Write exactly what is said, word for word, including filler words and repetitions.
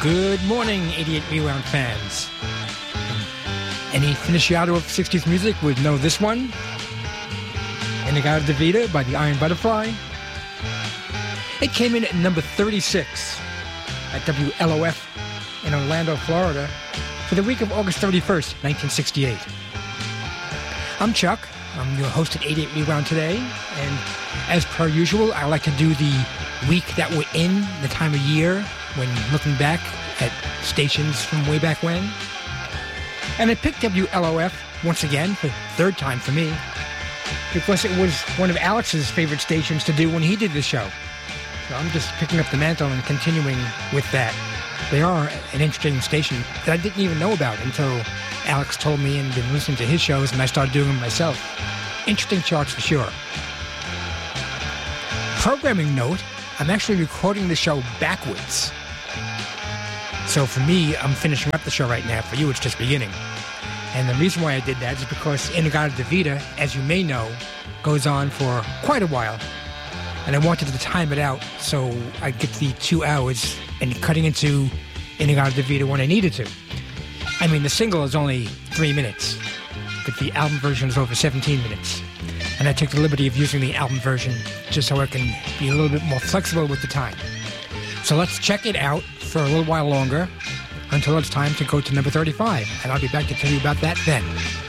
Good morning, eighty-eight Rewound fans. Any aficionado of sixties music would know this one. In-A-Gadda-Da-Vida by the Iron Butterfly. It came in at number thirty-six at W L O F in Orlando, Florida for the week of August thirty-first, nineteen sixty-eight. I'm Chuck. I'm your host at eighty-eight Rewound today, and as per usual, I like to do the week that we're in, the time of year, when looking back at stations from way back when. And I picked W L O F once again, for the third time for me, because it was one of Alex's favorite stations to do when he did the show. So I'm just picking up the mantle and continuing with that. They are an interesting station that I didn't even know about until Alex told me and been listening to his shows, and I started doing them myself. Interesting charts for sure. Programming note, I'm actually recording the show backwards. So for me, I'm finishing up the show right now. For you, it's just beginning. And the reason why I did that is because In-A-Gadda-Da-Vida, as you may know, goes on for quite a while. And I wanted to time it out so I'd get the two hours and cutting into In-A-Gadda-Da-Vida when I needed to. I mean, the single is only three minutes, but the album version is over seventeen minutes. And I took the liberty of using the album version just so I can be a little bit more flexible with the time. So let's check it out for a little while longer until it's time to go to number thirty-five. And I'll be back to tell you about that then.